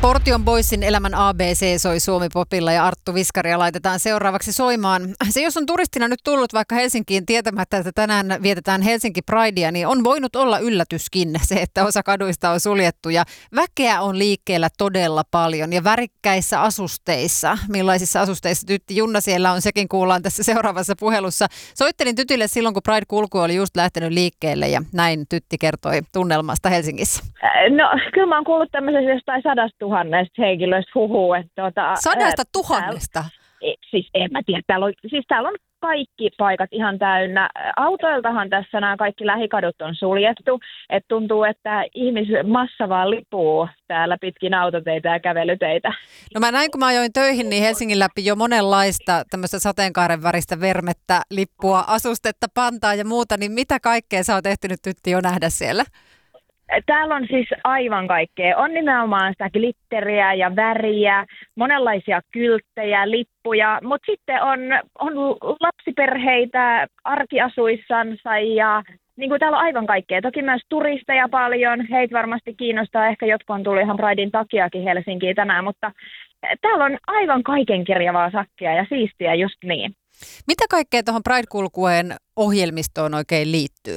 Portion Boysin Elämän ABC soi Suomi-popilla ja Arttu Viskaria laitetaan seuraavaksi soimaan. Se, jos on turistina nyt tullut vaikka Helsinkiin tietämättä, että tänään vietetään Helsinki Pridea, niin on voinut olla yllätyskin se, että osa kaduista on suljettu ja väkeä on liikkeellä todella paljon ja värikkäissä asusteissa. Millaisissa asusteissa Tytti Junna siellä on, sekin kuullaan tässä seuraavassa puhelussa. Soittelin Tytille silloin, kun Pride-kulku oli just lähtenyt liikkeelle ja näin Tytti kertoi tunnelmasta Helsingissä. No, kyllä mä oon kuullut tämmöisestä jostain 100 000 henkilöistä huhuu. 100 000? Siis en mä tiedä. Täällä on kaikki paikat ihan täynnä. Autoiltahan tässä nämä kaikki lähikadut on suljettu. Et tuntuu, että ihmismassa vaan lipuu täällä pitkin autoteitä ja kävelyteitä. No mä näin, kun mä ajoin töihin, niin Helsingin läpi jo monenlaista tämmöistä sateenkaaren väristä vermettä, lippua, asustetta, pantaa ja muuta. Niin mitä kaikkea sä oot ehtinyt, Tytti, jo nähdä siellä? Täällä on siis aivan kaikkea. On nimenomaan sitä glitteriä ja väriä, monenlaisia kylttejä, lippuja, mutta sitten on lapsiperheitä arkiasuissansa ja niin kuin täällä on aivan kaikkea. Toki myös turisteja paljon. Heitä varmasti kiinnostaa. Ehkä jotkut on tullut ihan Pridein takiakin Helsinkiin tänään, mutta täällä on aivan kaiken kirjavaa sakkia ja siistiä just niin. Mitä kaikkea tuohon Pride-kulkueen ohjelmistoon oikein liittyy?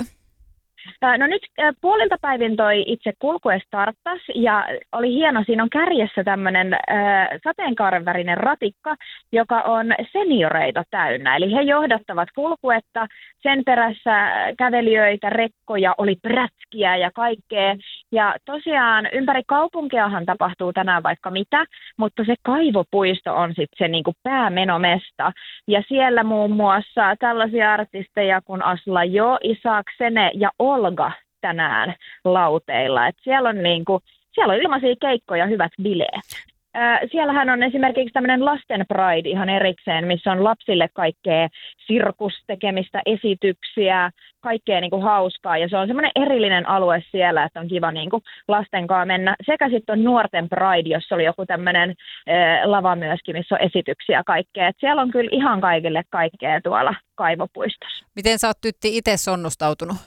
No nyt puolilta päivin toi itse kulkue starttasi ja oli hieno, siinä on kärjessä tämmöinen sateenkaaren värinen ratikka, joka on senioreita täynnä. Eli he johdattavat kulkuetta, sen perässä kävelijöitä, rekkoja, oli prätskiä ja kaikkea. Ja tosiaan ympäri kaupunkiahan tapahtuu tänään vaikka mitä, mutta se kaivopuisto on sitten se niinku päämenomesta. Ja siellä muun muassa tällaisia artisteja kuin Asla Jo, Isak Sene ja Olga tänään lauteilla. Et siellä on ilmaisia keikkoja, hyvät bileet. Siellähän on esimerkiksi tämmöinen lasten Pride ihan erikseen, missä on lapsille kaikkea sirkustekemistä, esityksiä, kaikkea niinku hauskaa. Ja se on semmoinen erillinen alue siellä, että on kiva niinku lasten kanssa mennä. Sekä sitten on nuorten Pride, jossa oli joku tämmöinen lava myöskin, missä on esityksiä kaikkea. Et siellä on kyllä ihan kaikille kaikkea tuolla kaivopuistossa. Miten sä oot, Tytti, itse sonnustautunut?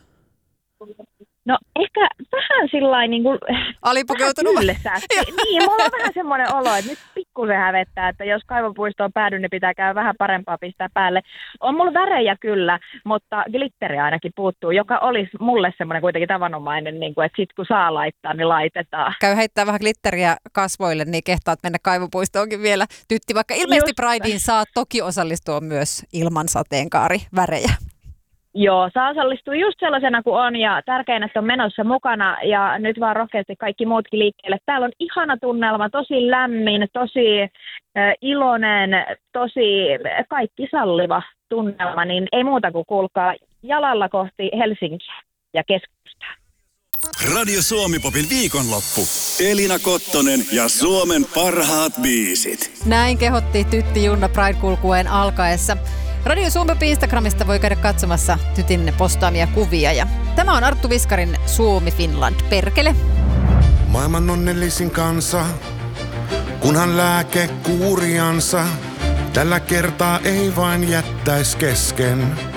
No ehkä vähän sillain niin kuin alipukeutunut? Niin, mulla on vähän semmoinen olo, että nyt pikkusen hävettää, että jos kaivopuistoon päädyn, niin pitää käydä vähän parempaa pistää päälle. On mulla värejä kyllä, mutta glitteriä ainakin puuttuu, joka olisi mulle semmoinen kuitenkin tavanomainen, niin kuin, että sit kun saa laittaa, niin laitetaan. Käy heittää vähän glitteriä kasvoille, niin kehtaat mennä kaivopuistoonkin vielä, Tytti, vaikka ilmeisesti Prideen saa toki osallistua myös ilman sateenkaarivärejä. Joo, saa osallistua just sellaisena kuin on ja tärkein, että on menossa mukana ja nyt vaan rohkeasti kaikki muutkin liikkeelle. Täällä on ihana tunnelma, tosi lämmin, tosi iloinen, tosi kaikki salliva tunnelma, niin ei muuta kuin kuulkaa jalalla kohti Helsinkiä ja keskustaa. Radio Suomi-popin viikonloppu. Elina Kottonen ja Suomen parhaat biisit. Näin kehotti Tytti Junna Pride-kulkueen alkaessa. Radio Suomi Instagramista voi käydä katsomassa Tytin postaamia kuvia. Ja tämä on Arttu Viskarin Suomi Finland perkele. Maailman onnellisin kansa, kunhan lääke kuuriansa, tällä kertaa ei vain jättäis kesken.